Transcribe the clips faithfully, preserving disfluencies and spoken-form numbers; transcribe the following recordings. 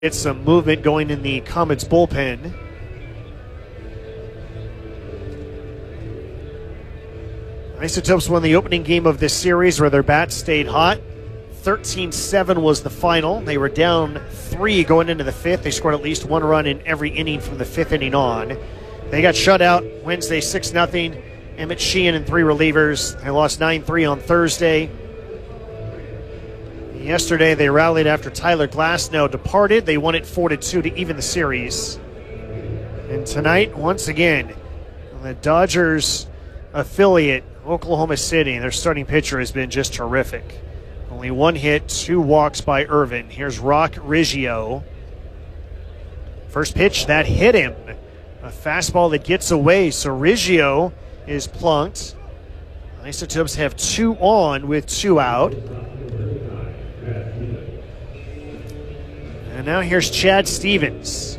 It's some movement going in the Comets bullpen. Isotopes won the opening game of this series where their bats stayed hot. thirteen seven was the final. They were down three going into the fifth. They scored at least one run in every inning from the fifth inning on. They got shut out Wednesday six nothing. Emmett Sheehan and three relievers. They lost nine three on Thursday. Yesterday, they rallied after Tyler Glasnow departed. They won it four to two to even the series. And tonight, once again, the Dodgers affiliate, Oklahoma City, their starting pitcher has been just terrific. Only one hit, two walks by Irvin. Here's Rock Riggio. First pitch, that hit him. A fastball that gets away, so Riggio is plunked. Isotopes have two on with two out. And now here's Chad Stevens.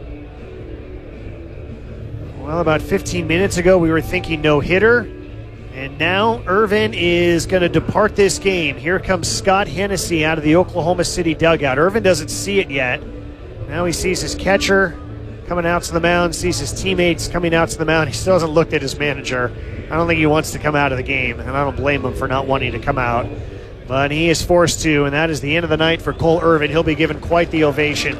Well, about fifteen minutes ago, we were thinking no-hitter. And now Irvin is going to depart this game. Here comes Scott Hennessy out of the Oklahoma City dugout. Irvin doesn't see it yet. Now he sees his catcher coming out to the mound, sees his teammates coming out to the mound. He still hasn't looked at his manager. I don't think he wants to come out of the game, and I don't blame him for not wanting to come out. But he is forced to, and that is the end of the night for Cole Irvin. He'll be given quite the ovation.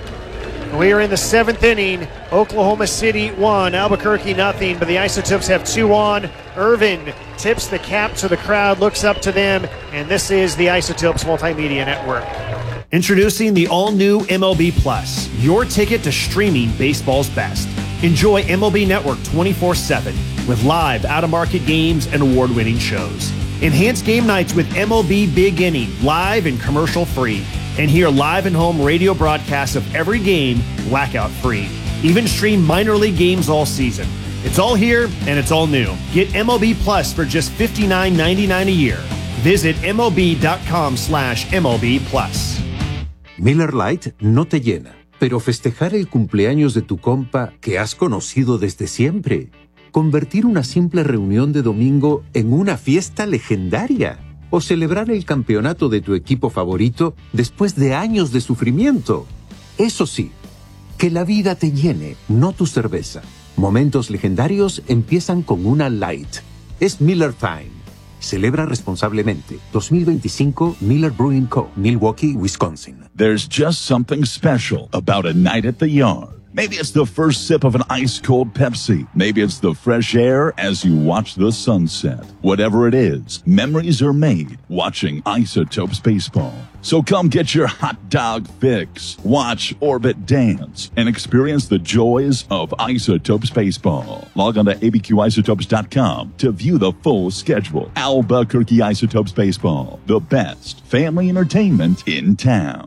We are in the seventh inning. Oklahoma City one, Albuquerque nothing, but the Isotopes have two on. Irvin tips the cap to the crowd, looks up to them, and this is the Isotopes Multimedia Network. Introducing the all-new M L B Plus, your ticket to streaming baseball's best. Enjoy M L B Network twenty-four seven with live out-of-market games and award-winning shows. Enhance game nights with M L B Big Inning, live and commercial-free. And hear live and home radio broadcasts of every game, blackout-free. Even stream minor league games all season. It's all here, and it's all new. Get M L B Plus for just fifty-nine ninety-nine a year. Visit mlb.com slash MLB Plus. Miller Lite no te llena, pero festejar el cumpleaños de tu compa que has conocido desde siempre. Convertir una simple reunión de domingo en una fiesta legendaria. O celebrar el campeonato de tu equipo favorito después de años de sufrimiento. Eso sí, que la vida te llene, no tu cerveza. Momentos legendarios empiezan con una Light. Es Miller Time. Celebra responsablemente. dos mil veinticinco Miller Brewing Co., Milwaukee, Wisconsin. There's just something special about a night at the yard. Maybe it's the first sip of an ice-cold Pepsi. Maybe it's the fresh air as you watch the sunset. Whatever it is, memories are made watching Isotopes baseball. So come get your hot dog fix, watch Orbit dance, and experience the joys of Isotopes baseball. Log on to A B Q isotopes dot com to view the full schedule. Albuquerque Isotopes baseball, the best family entertainment in town.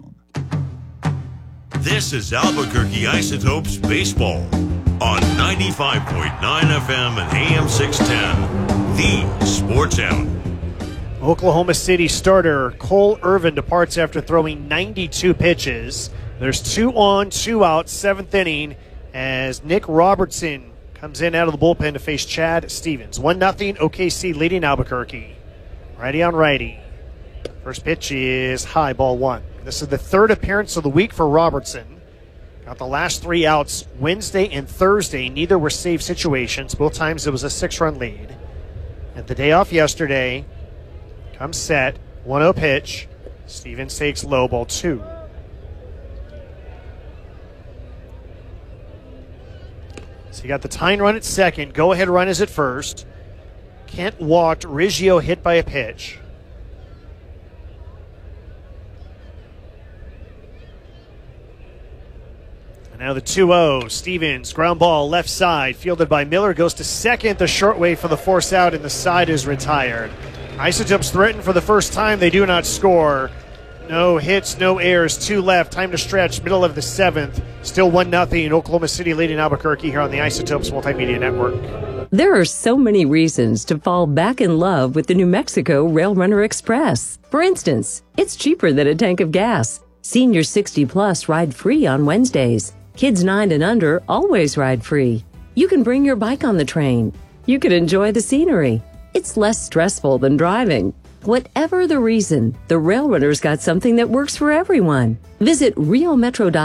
This is Albuquerque Isotopes Baseball on ninety-five point nine F M and A M six ten, the Sports Hour. Oklahoma City starter Cole Irvin departs after throwing ninety-two pitches. There's two on, two out, seventh inning, as Nick Robertson comes in out of the bullpen to face Chad Stevens. one nothing, O K C leading Albuquerque. Righty on righty. First pitch is high, ball one. This is the third appearance of the week for Robertson. Got the last three outs Wednesday and Thursday. Neither were save situations. Both times it was a six-run lead. At the day off yesterday, comes set, one oh pitch. Stevens takes low, ball two. So you got the tying run at second. Go-ahead run is at first. Kent walked. Riggio hit by a pitch. Now the two oh, Stevens, ground ball, left side, fielded by Miller, goes to second, the short way for the force out, and the side is retired. Isotopes threaten for the first time, they do not score. No hits, no errors, two left, time to stretch, middle of the seventh. Still one nothing, Oklahoma City leading Albuquerque here on the Isotopes Multimedia Network. There are so many reasons to fall back in love with the New Mexico Rail Runner Express. For instance, it's cheaper than a tank of gas. Senior sixty plus ride free on Wednesdays. Kids nine and under always ride free. You can bring your bike on the train. You can enjoy the scenery. It's less stressful than driving. Whatever the reason, the Rail Runner's got something that works for everyone. Visit rio metro dot com